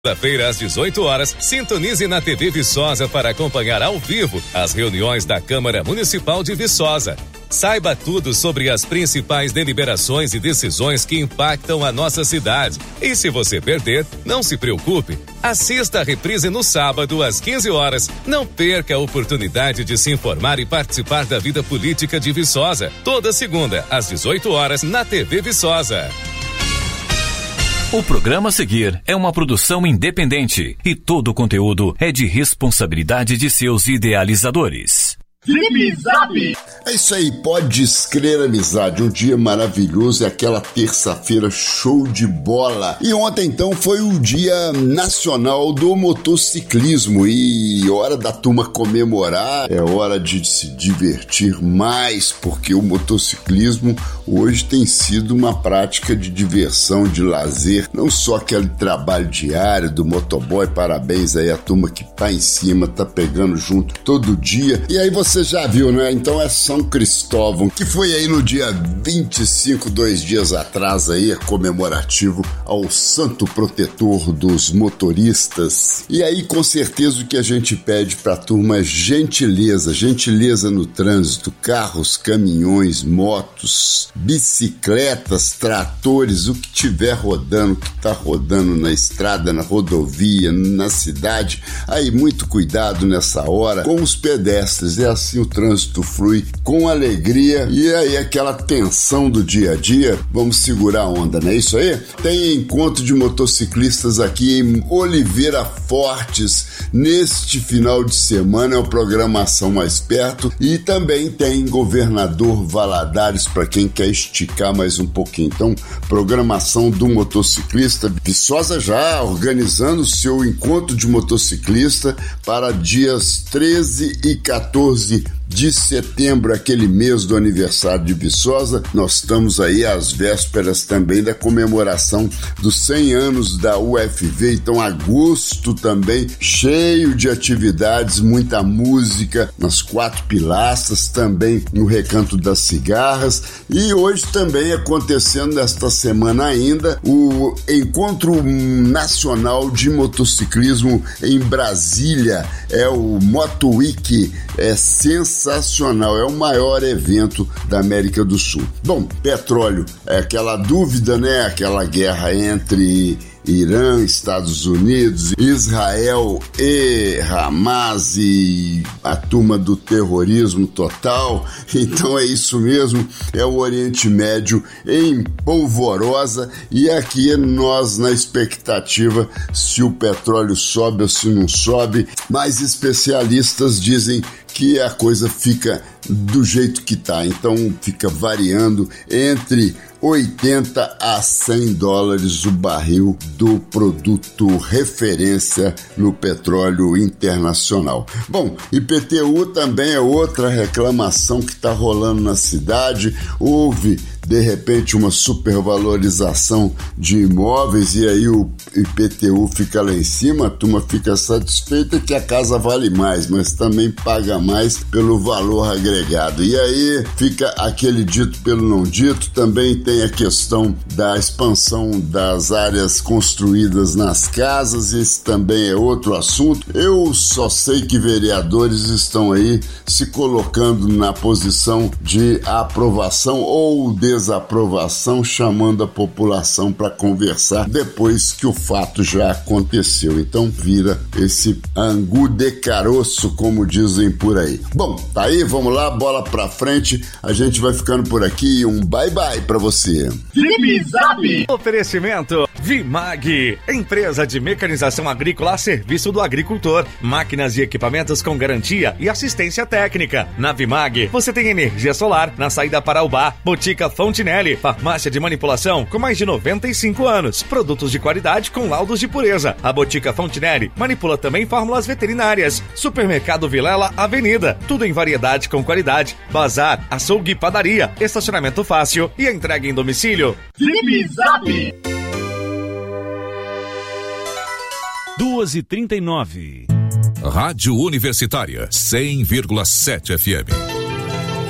Segunda-feira às 18 horas, sintonize na TV Viçosa para acompanhar ao vivo as reuniões da Câmara Municipal de Viçosa. Saiba tudo sobre as principais deliberações e decisões que impactam a nossa cidade. E se você perder, não se preocupe. Assista a reprise no sábado às 15 horas. Não perca a oportunidade de se informar e participar da vida política de Viçosa. Toda segunda às 18 horas na TV Viçosa. O programa a seguir é uma produção independente e todo o conteúdo é de responsabilidade de seus idealizadores. Zip Zap! É isso aí, pode escrever, amizade, um dia maravilhoso, é aquela terça-feira show de bola. E ontem então foi o Dia Nacional do Motociclismo e hora da turma comemorar, é hora de se divertir mais, porque o motociclismo hoje tem sido uma prática de diversão, de lazer, não só aquele trabalho diário do motoboy, parabéns aí a turma que tá em cima, tá pegando junto todo dia. E aí você já viu, né? Então é São Cristóvão, que foi aí no dia 25, 2 dias atrás aí, é comemorativo ao santo protetor dos motoristas. E aí, com certeza, o que a gente pede pra turma é gentileza no trânsito, carros, caminhões, motos, bicicletas, tratores, o que tiver rodando, o que tá rodando na estrada, na rodovia, na cidade, aí muito cuidado nessa hora com os pedestres, é assim o trânsito flui com alegria e aí aquela tensão do dia a dia, vamos segurar a onda, não é isso aí? Tem encontro de motociclistas aqui em Oliveira Fortes neste final de semana, é o Programação Mais Perto, e também tem Governador Valadares para quem quer esticar mais um pouquinho. Então, programação do motociclista, Viçosa já organizando o seu encontro de motociclista para dias 13 e 14 de setembro, aquele mês do aniversário de Viçosa. Nós estamos aí às vésperas também da comemoração dos 100 anos da UFV, então agosto também cheio de atividades, muita música nas 4 pilastras, também no Recanto das Cigarras, e hoje também acontecendo nesta semana ainda o Encontro Nacional de Motociclismo em Brasília, é o Moto Week, é sensacional, é o maior evento da América do Sul. Bom, petróleo, é aquela dúvida, né? Aquela guerra entre Irã, Estados Unidos, Israel e Hamas e a turma do terrorismo total. Então é isso mesmo, é o Oriente Médio em polvorosa e aqui nós na expectativa se o petróleo sobe ou se não sobe, mas especialistas dizem que a coisa fica do jeito que tá, então fica variando entre 80 a 100 dólares o barril do produto referência no petróleo internacional. Bom, IPTU também é outra reclamação que está rolando na cidade. Houve, de repente, uma supervalorização de imóveis e aí o IPTU fica lá em cima, a turma fica satisfeita que a casa vale mais, mas também paga mais pelo valor agregado. E aí fica aquele dito pelo não dito. Também tem a questão da expansão das áreas construídas nas casas, esse também é outro assunto. Eu só sei que vereadores estão aí se colocando na posição de aprovação ou desaprovação, chamando a população para conversar depois que o fato já aconteceu. Então vira esse angu de caroço, como dizem por aí. Bom, tá aí, vamos lá, bola pra frente, a gente vai ficando por aqui, um bye-bye pra você. Zip Zap! Oferecimento Vimag, empresa de mecanização agrícola a serviço do agricultor. Máquinas e equipamentos com garantia e assistência técnica. Na Vimag, você tem energia solar na saída para Ubá. Botica Fontinelli, farmácia de manipulação com mais de 95 anos. Produtos de qualidade com laudos de pureza. A Botica Fontinelli manipula também fórmulas veterinárias. Supermercado Vilela Avenida, tudo em variedade com qualidade. Bazar, açougue e padaria, estacionamento fácil e a entrega em domicílio. Zip Zap! 2h39. Rádio Universitária 100,7 FM.